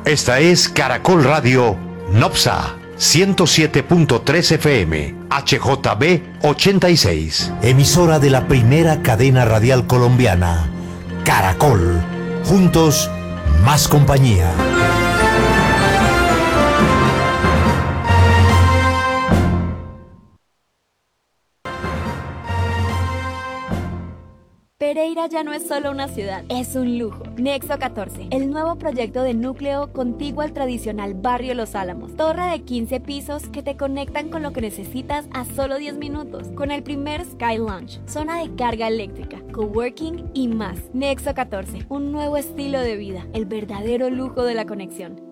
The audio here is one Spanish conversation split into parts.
Esta es Caracol Radio Nopsa 107.3 FM, HJB 86. Emisora de la primera cadena radial colombiana, Caracol. Juntos, más compañía. Pereira ya no es solo una ciudad, es un lujo. Nexo 14, el nuevo proyecto de núcleo contiguo al tradicional barrio Los Álamos. Torre de 15 pisos que te conectan con lo que necesitas a solo 10 minutos. Con el primer Sky Lounge, zona de carga eléctrica, coworking y más. Nexo 14, un nuevo estilo de vida, el verdadero lujo de la conexión.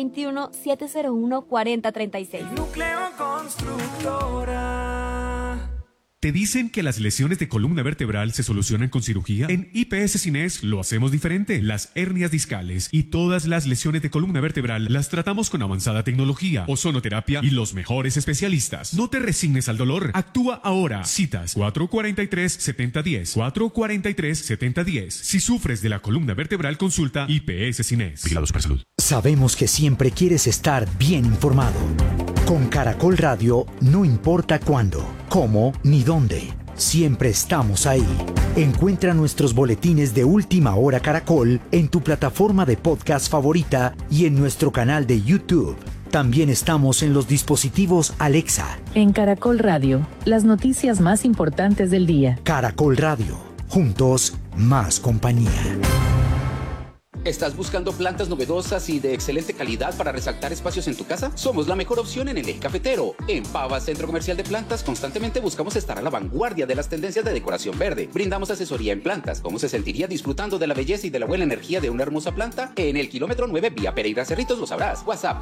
321-701-4036. Núcleo Constructora. ¿Te dicen que las lesiones de columna vertebral se solucionan con cirugía? En IPS Cines lo hacemos diferente. Las hernias discales y todas las lesiones de columna vertebral las tratamos con avanzada tecnología, ozonoterapia y los mejores especialistas. No te resignes al dolor. Actúa ahora. Citas 443-7010. 443-7010. Si sufres de la columna vertebral, consulta IPS Cines. Vigilados para salud. Sabemos que siempre quieres estar bien informado. Con Caracol Radio, no importa cuándo, cómo ni dónde, siempre estamos ahí. Encuentra nuestros boletines de Última Hora Caracol en tu plataforma de podcast favorita y en nuestro canal de YouTube. También estamos en los dispositivos Alexa. En Caracol Radio, las noticias más importantes del día. Caracol Radio, juntos, más compañía. ¿Estás buscando plantas novedosas y de excelente calidad para resaltar espacios en tu casa? Somos la mejor opción en el eje cafetero. En Pava Centro Comercial de Plantas constantemente buscamos estar a la vanguardia de las tendencias de decoración verde. Brindamos asesoría en plantas. ¿Cómo se sentiría disfrutando de la belleza y de la buena energía de una hermosa planta? En el kilómetro 9 vía Pereira Cerritos lo sabrás. WhatsApp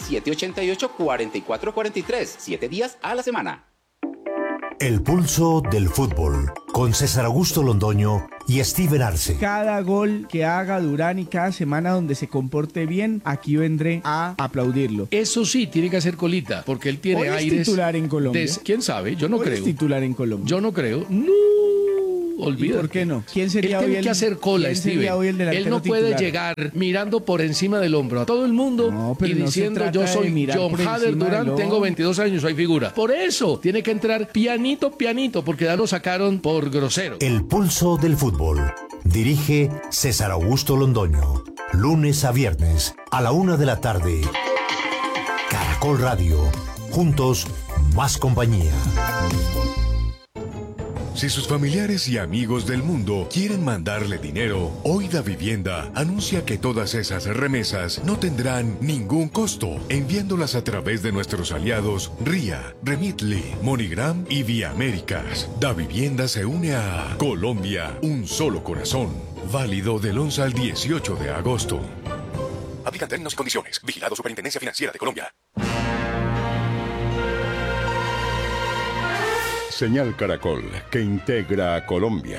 310-788-4443. 7 días a la semana. El pulso del fútbol, con César Augusto Londoño y Steven Arce. Cada gol que haga Durán y cada semana donde se comporte bien, aquí vendré a aplaudirlo. Eso sí, tiene que hacer colita, porque él tiene aires... ¿Hoy es titular en Colombia? ¿Quién sabe? Yo no creo. ¿Es titular en Colombia? Yo no creo. No, olvídate. ¿Y por qué no? ¿Quién sería él hoy tiene que hacer cola, Steven. Él no puede llegar mirando por encima del hombro a todo el mundo y diciendo yo soy John Hader Durán, tengo 22 años, soy figura. Por eso tiene que entrar pianito, porque ya lo sacaron por grosero. El pulso del fútbol. Dirige César Augusto Londoño. Lunes a viernes a la 1 de la tarde. Caracol Radio. Juntos, más compañía. Si sus familiares y amigos del mundo quieren mandarle dinero, Hoy Da Vivienda anuncia que todas esas remesas no tendrán ningún costo, enviándolas a través de nuestros aliados RIA, Remitly, MoneyGram y Vía Américas. Da Vivienda se une a Colombia, un solo corazón. Válido del 11 al 18 de agosto. Aplican términos y condiciones. Vigilado Superintendencia Financiera de Colombia. Señal Caracol, que integra a Colombia.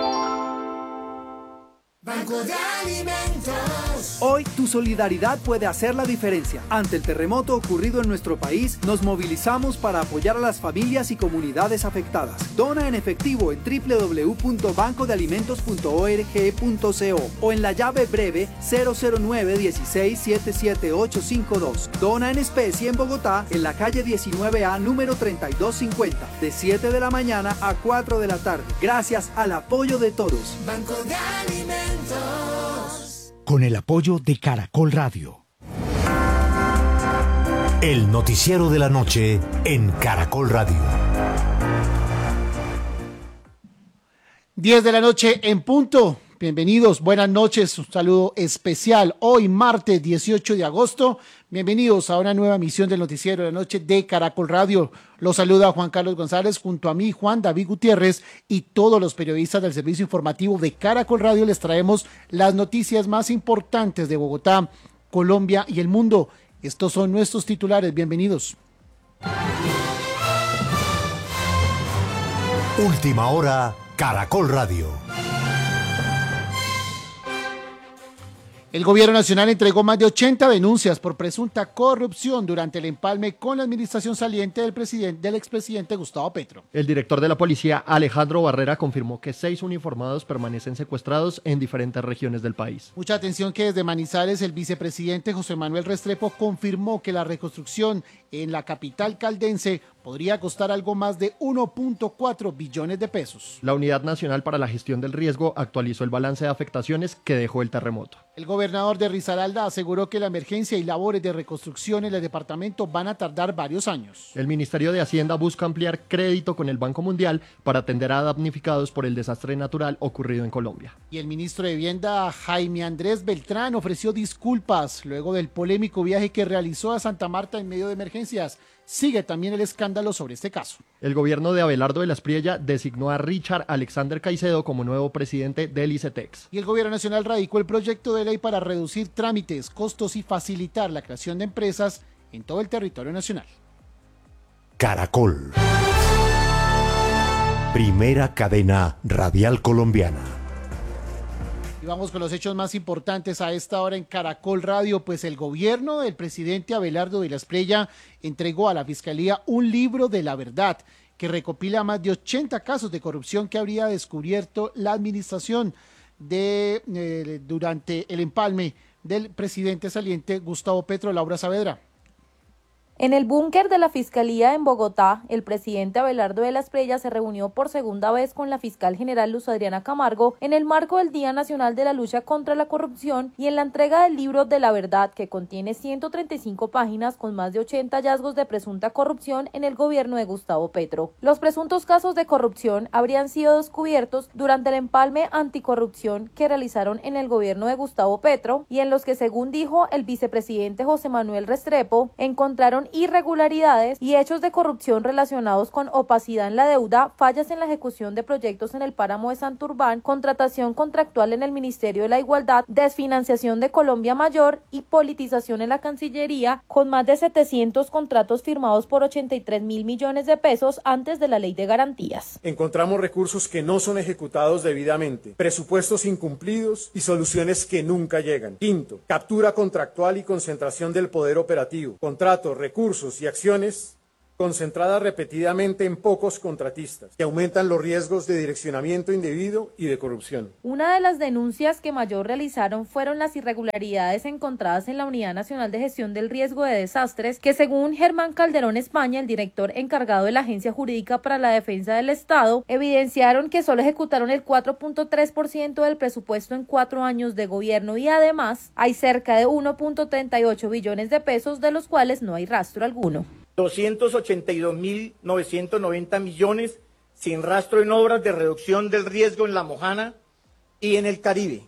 Banco de Alimentos. Hoy tu solidaridad puede hacer la diferencia. Ante el terremoto ocurrido en nuestro país, nos movilizamos para apoyar a las familias y comunidades afectadas. Dona en efectivo en www.bancodealimentos.org.co o en la llave breve 009-16-77852. Dona en especie en Bogotá, en la calle 19A número 3250, de 7 de la mañana a 4 de la tarde. Gracias al apoyo de todos. Banco de Alimentos. Con el apoyo de Caracol Radio. El noticiero de la noche en Caracol Radio. 10 de la noche en punto. Bienvenidos, buenas noches, un saludo especial. Hoy martes 18 de agosto, bienvenidos a una nueva emisión del noticiero de la noche de Caracol Radio. Los saluda Juan Carlos González, junto a mí Juan David Gutiérrez y todos los periodistas del servicio informativo de Caracol Radio. Les traemos las noticias más importantes de Bogotá, Colombia y el mundo. Estos son nuestros titulares, bienvenidos. Última hora, Caracol Radio. El gobierno nacional entregó más de 80 denuncias por presunta corrupción durante el empalme con la administración saliente del expresidente Gustavo Petro. El director de la policía, Alejandro Barrera, confirmó que 6 uniformados permanecen secuestrados en diferentes regiones del país. Mucha atención que desde Manizales el vicepresidente José Manuel Restrepo confirmó que la reconstrucción en la capital caldense podría costar algo más de 1.4 billones de pesos. La Unidad Nacional para la Gestión del Riesgo actualizó el balance de afectaciones que dejó el terremoto. El gobernador de Risaralda aseguró que la emergencia y labores de reconstrucción en el departamento van a tardar varios años. El Ministerio de Hacienda busca ampliar crédito con el Banco Mundial para atender a damnificados por el desastre natural ocurrido en Colombia. Y el ministro de Vivienda, Jaime Andrés Beltrán, ofreció disculpas luego del polémico viaje que realizó a Santa Marta en medio de emergencias. Sigue también el escándalo sobre este caso. El gobierno de Abelardo de la Espriella designó a Richard Alexander Caicedo como nuevo presidente del ICETEX. Y el gobierno nacional radicó el proyecto de ley para reducir trámites, costos y facilitar la creación de empresas en todo el territorio nacional. Caracol. Primera cadena radial colombiana. Y vamos con los hechos más importantes a esta hora en Caracol Radio, pues el gobierno del presidente Abelardo de la Espriella entregó a la Fiscalía un libro de la verdad que recopila más de 80 casos de corrupción que habría descubierto la administración durante el empalme del presidente saliente Gustavo Petro. Laura Saavedra. En el búnker de la Fiscalía en Bogotá, el presidente Abelardo de la Espriella se reunió por segunda vez con la fiscal general Luz Adriana Camargo en el marco del Día Nacional de la Lucha contra la Corrupción y en la entrega del libro de la verdad, que contiene 135 páginas con más de 80 hallazgos de presunta corrupción en el gobierno de Gustavo Petro. Los presuntos casos de corrupción habrían sido descubiertos durante el empalme anticorrupción que realizaron en el gobierno de Gustavo Petro y en los que, según dijo el vicepresidente José Manuel Restrepo, encontraron irregularidades y hechos de corrupción relacionados con opacidad en la deuda, fallas en la ejecución de proyectos en el páramo de Santurbán, contratación contractual en el Ministerio de la Igualdad, desfinanciación de Colombia Mayor y politización en la Cancillería, con más de 700 contratos firmados por 83.000 millones de pesos antes de la Ley de Garantías. Encontramos recursos que no son ejecutados debidamente, presupuestos incumplidos y soluciones que nunca llegan. Quinto, captura contractual y concentración del poder operativo, contratos, recursos y acciones concentradas repetidamente en pocos contratistas, que aumentan los riesgos de direccionamiento indebido y de corrupción. Una de las denuncias que mayor realizaron fueron las irregularidades encontradas en la Unidad Nacional de Gestión del Riesgo de Desastres, que según Germán Calderón España, el director encargado de la Agencia Jurídica para la Defensa del Estado, evidenciaron que solo ejecutaron el 4.3% del presupuesto en 4 años de gobierno y además hay cerca de 1.38 billones de pesos de los cuales no hay rastro alguno. 282.990 millones sin rastro en obras de reducción del riesgo en La Mojana y en el Caribe.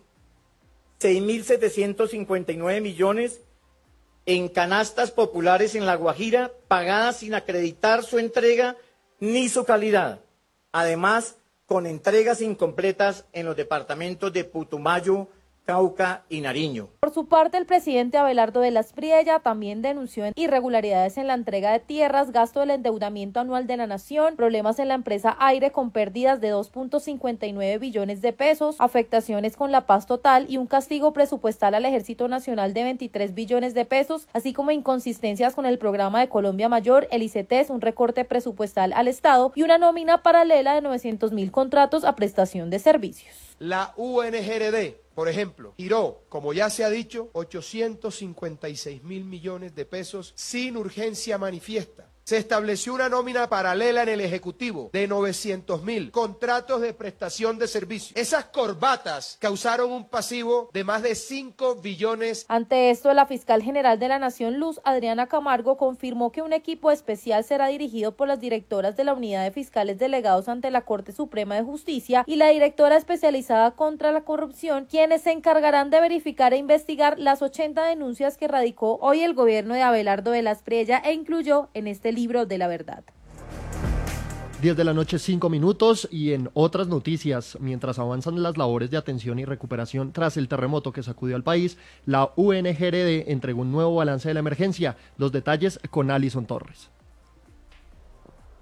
6.759 millones en canastas populares en La Guajira, pagadas sin acreditar su entrega ni su calidad. Además, con entregas incompletas en los departamentos de Putumayo, Cauca y Nariño. Por su parte, el presidente Abelardo de la Espriella también denunció irregularidades en la entrega de tierras, gasto del endeudamiento anual de la nación, problemas en la empresa Aire con pérdidas de 2.59 billones de pesos, afectaciones con la paz total y un castigo presupuestal al Ejército Nacional de 23 billones de pesos, así como inconsistencias con el programa de Colombia Mayor, el ICETEX, un recorte presupuestal al Estado y una nómina paralela de 900.000 contratos a prestación de servicios. La UNGRD, por ejemplo, giró, como ya se ha dicho, 856.000 millones de pesos sin urgencia manifiesta. Se estableció una nómina paralela en el Ejecutivo de 900.000 contratos de prestación de servicios. Esas corbatas causaron un pasivo de más de 5 billones. Ante esto, la fiscal general de la Nación, Luz Adriana Camargo, confirmó que un equipo especial será dirigido por las directoras de la Unidad de Fiscales Delegados ante la Corte Suprema de Justicia y la directora especializada contra la corrupción, quienes se encargarán de verificar e investigar las 80 denuncias que radicó hoy el gobierno de Abelardo de la Espriella e incluyó en este libro de la verdad. 10 de la noche, 5 minutos, y en otras noticias, mientras avanzan las labores de atención y recuperación tras el terremoto que sacudió al país, la UNGRD entregó un nuevo balance de la emergencia. Los detalles con Alison Torres.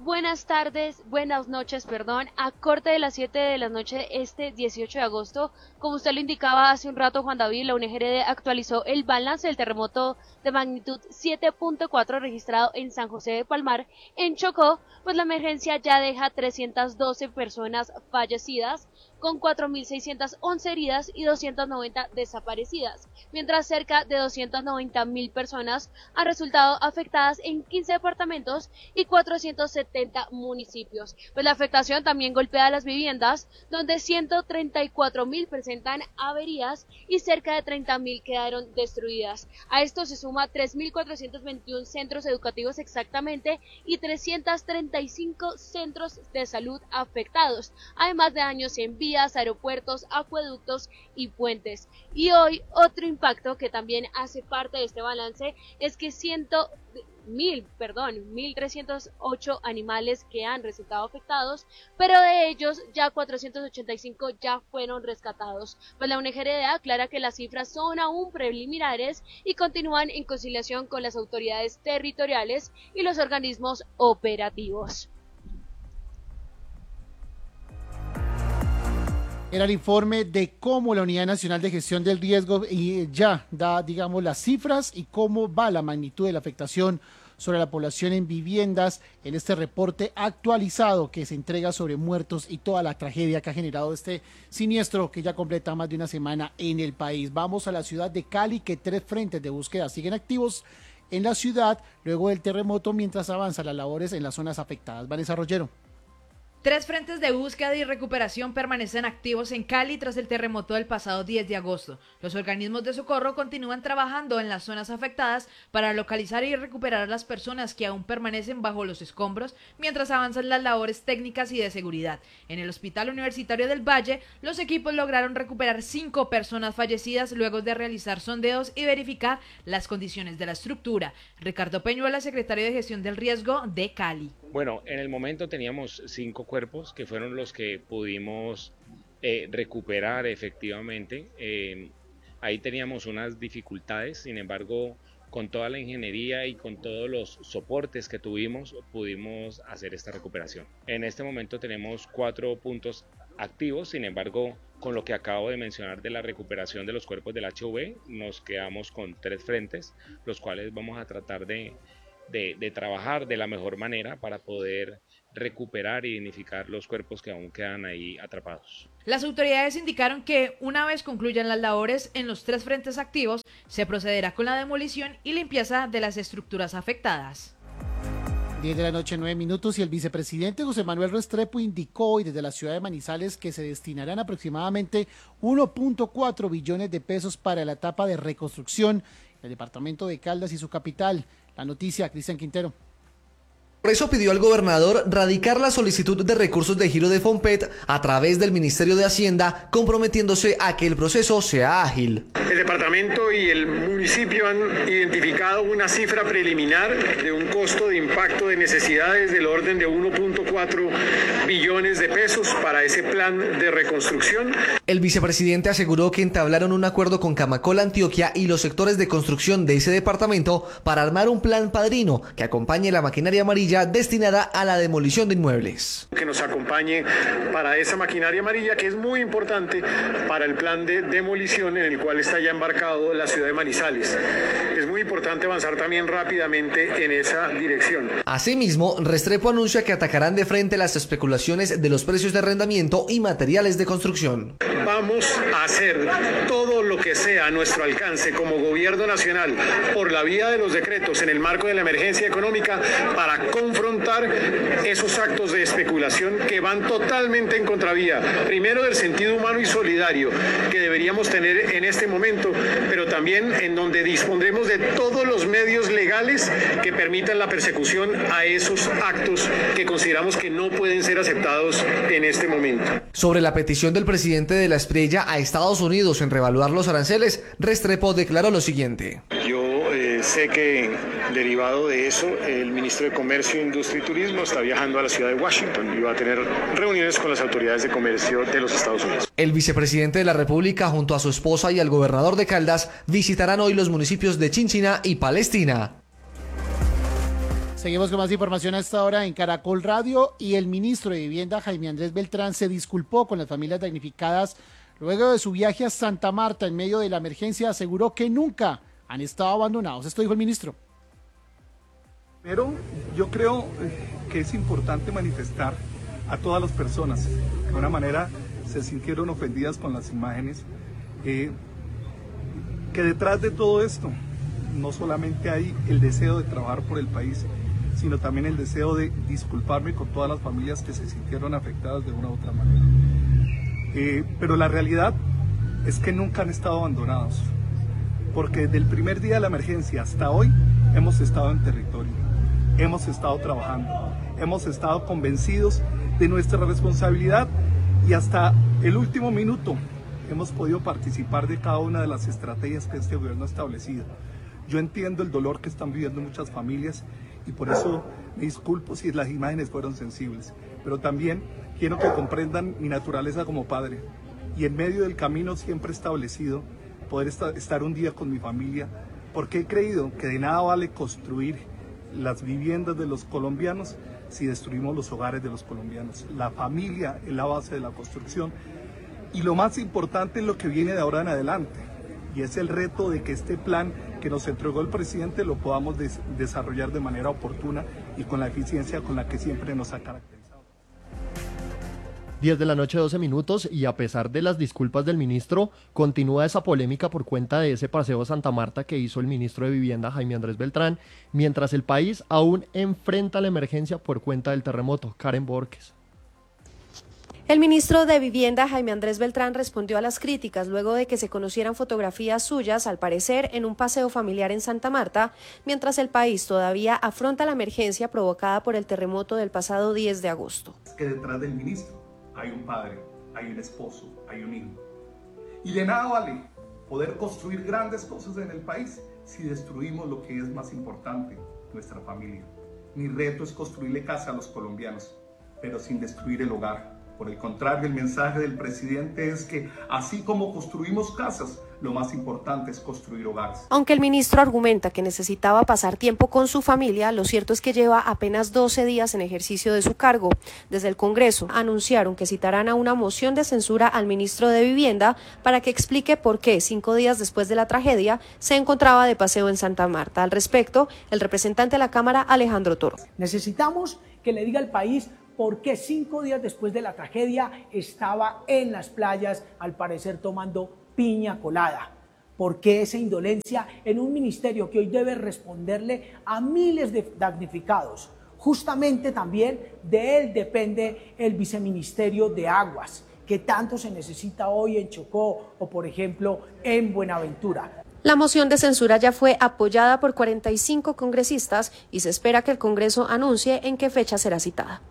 Buenas tardes, buenas noches, a corte de las 7 de la noche este 18 de agosto, como usted lo indicaba hace un rato, Juan David, la UNGRD actualizó el balance del terremoto de magnitud 7.4 registrado en San José de Palmar, en Chocó, pues la emergencia ya deja 312 personas fallecidas, con 4.611 heridas y 290 desaparecidas, mientras cerca de 290.000 personas han resultado afectadas en 15 departamentos y 470 municipios. Pues la afectación también golpea a las viviendas, donde 134.000 presentan averías y cerca de 30.000 quedaron destruidas. A esto se suma 3.421 centros educativos exactamente y 335 centros de salud afectados, además de daños en vías, aeropuertos, acueductos y puentes. Y hoy otro impacto que también hace parte de este balance es que 1.308 animales que han resultado afectados, pero de ellos ya 485 ya fueron rescatados. Pues la UNGRD aclara que las cifras son aún preliminares y continúan en conciliación con las autoridades territoriales y los organismos operativos. Era el informe de cómo la Unidad Nacional de Gestión del Riesgo ya da, digamos, las cifras y cómo va la magnitud de la afectación sobre la población en viviendas en este reporte actualizado que se entrega sobre muertos y toda la tragedia que ha generado este siniestro que ya completa más de una semana en el país. Vamos a la ciudad de Cali, que 3 frentes de búsqueda siguen activos en la ciudad luego del terremoto mientras avanzan las labores en las zonas afectadas. Vanessa Rollero. 3 frentes de búsqueda y recuperación permanecen activos en Cali tras el terremoto del pasado 10 de agosto. Los organismos de socorro continúan trabajando en las zonas afectadas para localizar y recuperar a las personas que aún permanecen bajo los escombros mientras avanzan las labores técnicas y de seguridad. En el Hospital Universitario del Valle, los equipos lograron recuperar 5 personas fallecidas luego de realizar sondeos y verificar las condiciones de la estructura. Ricardo Peñuela, secretario de Gestión del Riesgo de Cali. Bueno, en el momento teníamos 5 cuerpos que fueron los que pudimos recuperar efectivamente. Ahí teníamos unas dificultades, sin embargo, con toda la ingeniería y con todos los soportes que tuvimos, pudimos hacer esta recuperación. En este momento tenemos 4 puntos activos, sin embargo, con lo que acabo de mencionar de la recuperación de los cuerpos del HV, nos quedamos con 3 frentes, los cuales vamos a tratar de trabajar de la mejor manera para poder recuperar e identificar los cuerpos que aún quedan ahí atrapados. Las autoridades indicaron que una vez concluyan las labores en los 3 frentes activos, se procederá con la demolición y limpieza de las estructuras afectadas. 10 de la noche, 9 minutos, y el vicepresidente José Manuel Restrepo indicó hoy desde la ciudad de Manizales que se destinarán aproximadamente 1.4 billones de pesos para la etapa de reconstrucción del departamento de Caldas y su capital. La noticia, Cristian Quintero. Por eso pidió al gobernador radicar la solicitud de recursos de giro de Fompet a través del Ministerio de Hacienda, comprometiéndose a que el proceso sea ágil. El departamento y el municipio han identificado una cifra preliminar de un costo de impacto de necesidades del orden de 1.4 billones de pesos para ese plan de reconstrucción. El vicepresidente aseguró que entablaron un acuerdo con Camacol Antioquia y los sectores de construcción de ese departamento para armar un plan padrino que acompañe la maquinaria amarilla destinada a la demolición de inmuebles. Que nos acompañe para esa maquinaria amarilla que es muy importante para el plan de demolición en el cual está ya embarcado la ciudad de Manizales. Es muy importante avanzar también rápidamente en esa dirección. Asimismo, Restrepo anuncia que atacarán de frente las especulaciones de los precios de arrendamiento y materiales de construcción. Vamos a hacer todo lo que sea a nuestro alcance como gobierno nacional por la vía de los decretos en el marco de la emergencia económica para confrontar esos actos de especulación que van totalmente en contravía, primero del sentido humano y solidario que deberíamos tener en este momento, pero también en donde dispondremos de todos los medios legales que permitan la persecución a esos actos que consideramos que no pueden ser aceptados en este momento. Sobre la petición del presidente de la Espriella a Estados Unidos en revaluar los aranceles, Restrepo declaró lo siguiente. Sé que derivado de eso el ministro de Comercio, Industria y Turismo está viajando a la ciudad de Washington y va a tener reuniones con las autoridades de comercio de los Estados Unidos. El vicepresidente de la República junto a su esposa y al gobernador de Caldas visitarán hoy los municipios de Chinchiná y Palestina. Seguimos con más información a esta hora en Caracol Radio y el ministro de Vivienda, Jaime Andrés Beltrán, se disculpó con las familias damnificadas luego de su viaje a Santa Marta en medio de la emergencia. Aseguró que nunca han estado abandonados. Esto dijo el ministro. Pero yo creo que es importante manifestar a todas las personas que de alguna manera se sintieron ofendidas con las imágenes, que detrás de todo esto no solamente hay el deseo de trabajar por el país, sino también el deseo de disculparme con todas las familias que se sintieron afectadas de una u otra manera. Pero la realidad es que nunca han estado abandonados, porque desde el primer día de la emergencia hasta hoy hemos estado en territorio, hemos estado trabajando, hemos estado convencidos de nuestra responsabilidad y hasta el último minuto hemos podido participar de cada una de las estrategias que este gobierno ha establecido. Yo entiendo el dolor que están viviendo muchas familias y por eso me disculpo si las imágenes fueron sensibles, pero también quiero que comprendan mi naturaleza como padre y en medio del camino siempre establecido poder estar un día con mi familia, porque he creído que de nada vale construir las viviendas de los colombianos si destruimos los hogares de los colombianos. La familia es la base de la construcción y lo más importante es lo que viene de ahora en adelante, y es el reto de que este plan que nos entregó el presidente lo podamos desarrollar de manera oportuna y con la eficiencia con la que siempre nos ha caracterizado. 10 de la noche, 12 minutos, y a pesar de las disculpas del ministro, continúa esa polémica por cuenta de ese paseo a Santa Marta que hizo el ministro de Vivienda, Jaime Andrés Beltrán, mientras el país aún enfrenta la emergencia por cuenta del terremoto. Karen Borges. El ministro de Vivienda, Jaime Andrés Beltrán, respondió a las críticas luego de que se conocieran fotografías suyas, al parecer, en un paseo familiar en Santa Marta, mientras el país todavía afronta la emergencia provocada por el terremoto del pasado 10 de agosto. Es que detrás del ministro hay un padre, hay un esposo, hay un hijo. Y de nada vale poder construir grandes cosas en el país si destruimos lo que es más importante, nuestra familia. Mi reto es construirle casa a los colombianos, pero sin destruir el hogar. Por el contrario, el mensaje del presidente es que así como construimos casas, lo más importante es construir hogares. Aunque el ministro argumenta que necesitaba pasar tiempo con su familia, lo cierto es que lleva apenas 12 días en ejercicio de su cargo. Desde el Congreso anunciaron que citarán a una moción de censura al ministro de Vivienda para que explique por qué 5 días después de la tragedia se encontraba de paseo en Santa Marta. Al respecto, el representante de la Cámara, Alejandro Toro. Necesitamos que le diga al país por qué 5 días después de la tragedia estaba en las playas, al parecer tomando piña colada. ¿Por qué esa indolencia en un ministerio que hoy debe responderle a miles de damnificados? Justamente también de él depende el viceministerio de Aguas, que tanto se necesita hoy en Chocó o, por ejemplo, en Buenaventura. La moción de censura ya fue apoyada por 45 congresistas y se espera que el Congreso anuncie en qué fecha será citada.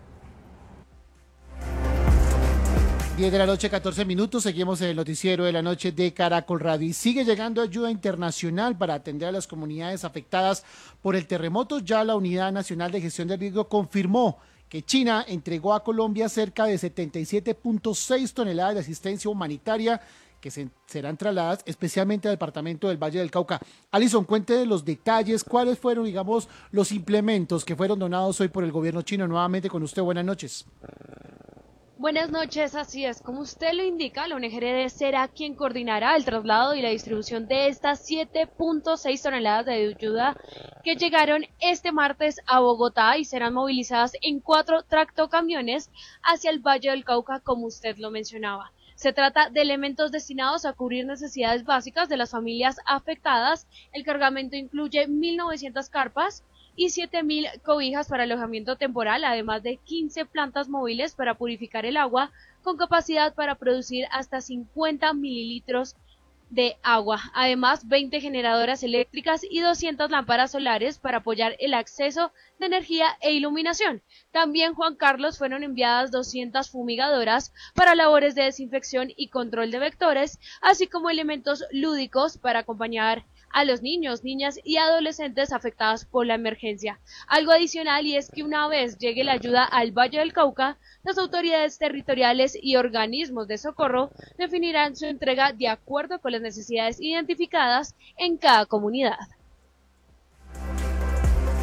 10 de la noche, 14 minutos, seguimos en el noticiero de la noche de Caracol Radio y sigue llegando ayuda internacional para atender a las comunidades afectadas por el terremoto. Ya la Unidad Nacional de Gestión del Riesgo confirmó que China entregó a Colombia cerca de 77.6 toneladas de asistencia humanitaria que serán trasladadas especialmente al departamento del Valle del Cauca. Alison, cuente los detalles, cuáles fueron, digamos, los implementos que fueron donados hoy por el gobierno chino. Nuevamente con usted, buenas noches. Buenas noches, así es, como usted lo indica, la ONG será quien coordinará el traslado y la distribución de estas 7.6 toneladas de ayuda que llegaron este martes a Bogotá y serán movilizadas en 4 tractocamiones hacia el Valle del Cauca, como usted lo mencionaba. Se trata de elementos destinados a cubrir necesidades básicas de las familias afectadas. El cargamento incluye 1.900 carpas y 7.000 cobijas para alojamiento temporal, además de 15 plantas móviles para purificar el agua, con capacidad para producir hasta 50 mililitros de agua. Además, 20 generadoras eléctricas y 200 lámparas solares para apoyar el acceso de energía e iluminación. También, Juan Carlos, fueron enviadas 200 fumigadoras para labores de desinfección y control de vectores, así como elementos lúdicos para acompañar a los niños, niñas y adolescentes afectados por la emergencia. Algo adicional, y es que una vez llegue la ayuda al Valle del Cauca, las autoridades territoriales y organismos de socorro definirán su entrega de acuerdo con las necesidades identificadas en cada comunidad.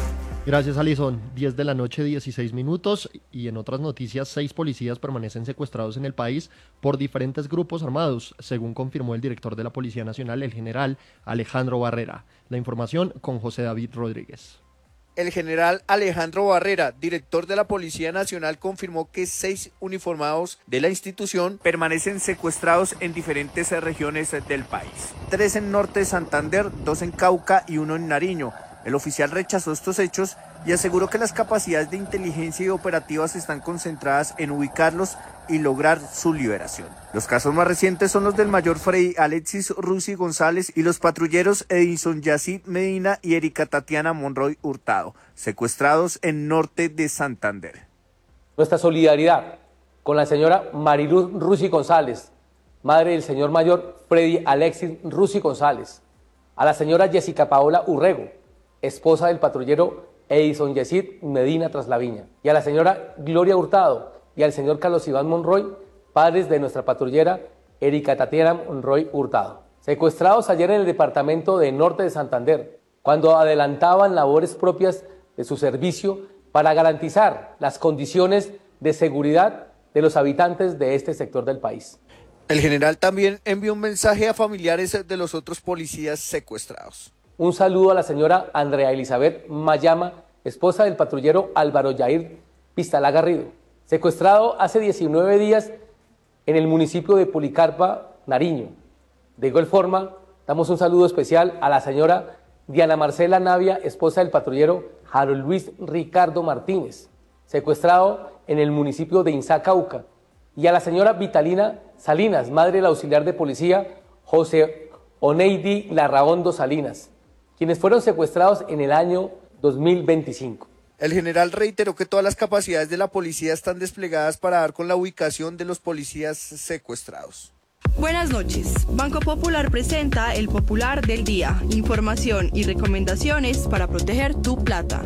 Gracias, Alison. 10 de la noche, 16 minutos. Y en otras noticias, 6 policías permanecen secuestrados en el país por diferentes grupos armados, según confirmó el director de la Policía Nacional, el general Alejandro Barrera. La información con José David Rodríguez. El general Alejandro Barrera, director de la Policía Nacional, confirmó que 6 uniformados de la institución permanecen secuestrados en diferentes regiones del país. 3 en norte de Santander, 2 en Cauca y 1 en Nariño. El oficial rechazó estos hechos y aseguró que las capacidades de inteligencia y operativas están concentradas en ubicarlos y lograr su liberación. Los casos más recientes son los del mayor Freddy Alexis Rusi González y los patrulleros Edison Yacid Medina y Erika Tatiana Monroy Hurtado, secuestrados en norte de Santander. Nuestra solidaridad con la señora Mariluz Rusi González, madre del señor mayor Freddy Alexis Rusi González, a la señora Jessica Paola Urrego, esposa del patrullero Edison Yacid Medina Traslaviña, y a la señora Gloria Hurtado y al señor Carlos Iván Monroy, padres de nuestra patrullera Erika Tatiana Monroy Hurtado, secuestrados ayer en el departamento de Norte de Santander, cuando adelantaban labores propias de su servicio para garantizar las condiciones de seguridad de los habitantes de este sector del país. El general también envió un mensaje a familiares de los otros policías secuestrados. Un saludo a la señora Andrea Elizabeth Mayama, esposa del patrullero Álvaro Yair Pistalá Garrido, secuestrado hace 19 días en el municipio de Policarpa, Nariño. De igual forma, damos un saludo especial a la señora Diana Marcela Navia, esposa del patrullero Harold Luis Ricardo Martínez, secuestrado en el municipio de Inzá, Cauca, y a la señora Vitalina Salinas, madre del auxiliar de policía José Oneidi Larraondo Salinas, quienes fueron secuestrados en el año 2025. El general reiteró que todas las capacidades de la policía están desplegadas para dar con la ubicación de los policías secuestrados. Buenas noches. Banco Popular presenta el Popular del Día. Información y recomendaciones para proteger tu plata.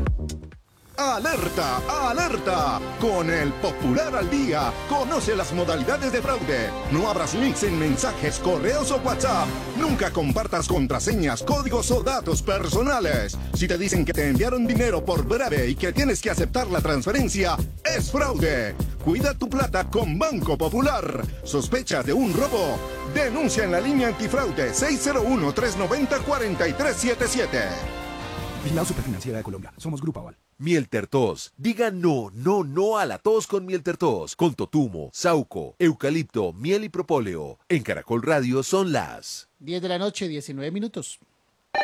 ¡Alerta! ¡Alerta! Con el Popular al Día, conoce las modalidades de fraude. No abras links en mensajes, correos o WhatsApp. Nunca compartas contraseñas, códigos o datos personales. Si te dicen que te enviaron dinero por breve y que tienes que aceptar la transferencia, es fraude. Cuida tu plata con Banco Popular. ¿Sospechas de un robo? Denuncia en la línea antifraude 601-390-4377. Vigilado Superfinanciera de Colombia. Somos Grupo Aval. Mieltertos. Diga no, no, no a la tos con Mieltertos. Con totumo, sauco, eucalipto, miel y propóleo. En Caracol Radio son las 10 de la noche, 19 minutos.